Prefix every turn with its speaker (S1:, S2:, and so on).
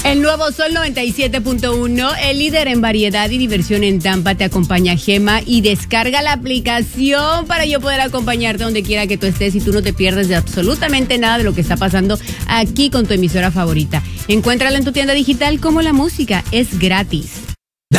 S1: El nuevo Sol 97.1, el líder en variedad y diversión en Tampa, te acompaña Gema y descarga la aplicación para yo poder acompañarte donde quiera que tú estés y tú no te pierdes de absolutamente nada de lo que está pasando aquí con tu emisora favorita. Encuéntrala en tu tienda digital como La Música, es gratis.